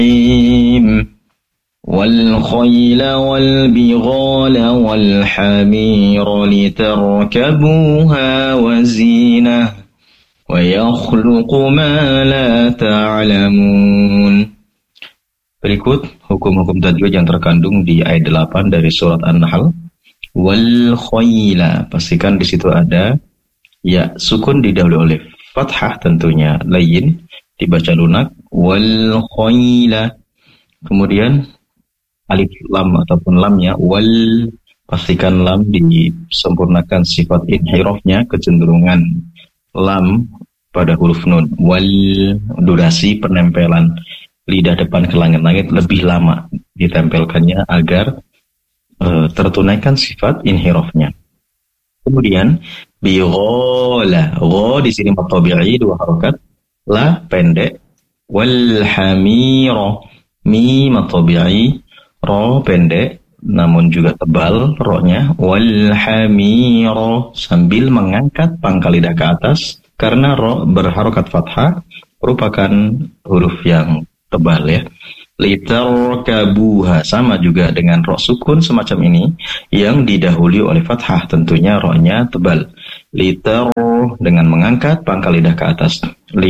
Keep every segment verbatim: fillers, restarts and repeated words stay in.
والخيل والبغال والحمير لتركبوها وزينة ويخلق ما لا تعلمون. Berikut hukum-hukum tajwid yang terkandung di ayat delapan dari surat An-Nahl. Wal khayla, pastikan di situ ada ya sukun didahului oleh fathah, tentunya layyin dibaca lunak. Wal khayla, kemudian alif lam ataupun lamnya wal, pastikan lam disempurnakan sifat inhirafnya, kecenderungan lam pada huruf nun. Wal, durasi penempelan lidah depan ke langit-langit lebih lama ditempelkannya agar uh, tertunaikan sifat inhirafnya. Kemudian bighala, gha di sini mad tabi'i dua harokat, la pendek. Wal hamira, mi mad tabi'i, ro pendek namun juga tebal ro-nya. Wal hamira, sambil mengangkat pangkal lidah ke atas karena ro berharokat fathah merupakan huruf yang tebal ya. Litarkabuha, sama juga dengan ro sukun semacam ini yang didahului oleh fathah, tentunya ro-nya tebal. Litar, dengan mengangkat pangkal lidah ke atas.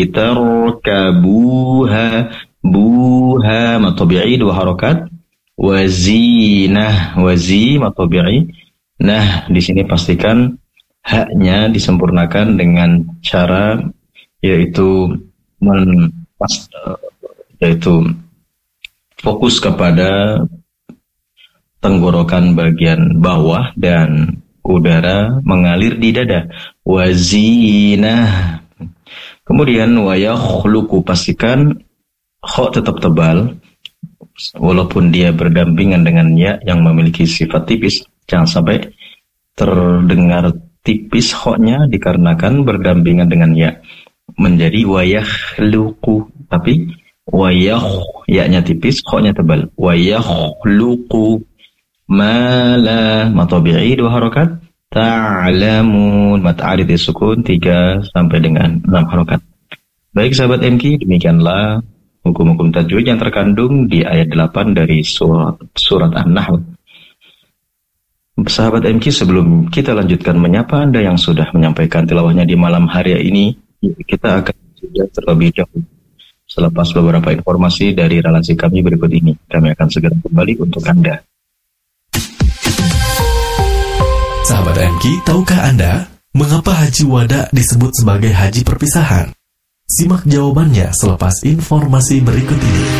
Litarkabuha, buha mad tabi'i dua harokat. Wazinah, wazi mad tabi'i. Nah, di sini pastikan haknya disempurnakan dengan cara yaitu men, yaitu fokus kepada tenggorokan bagian bawah dan udara mengalir di dada. Wazinah. Kemudian wayakhluqu, pastikan kha tetap tebal walaupun dia berdampingan dengan ya yang memiliki sifat tipis. Jangan sampai terdengar tipis kha-nya dikarenakan berdampingan dengan ya, menjadi wayakhluqu, tapi wayakh, ya-nya tipis, kha-nya tebal. Wayakhluqu ma la mad tabi'i dua harokat. Ta'lamun mad arid sukun tiga sampai dengan enam harokat. Baik sahabat M Q, demikianlah hukum-hukum tajwid yang terkandung di ayat delapan dari surat, surat An-Nahl. Sahabat M Q, sebelum kita lanjutkan menyapa Anda yang sudah menyampaikan tilawahnya di malam hari ini, kita akan sudah terlebih dahulu. Selepas beberapa informasi dari relasi kami berikut ini, kami akan segera kembali untuk Anda. Sahabat M Q, tahukah Anda mengapa haji wada disebut sebagai haji perpisahan? Simak jawabannya selepas informasi berikut ini.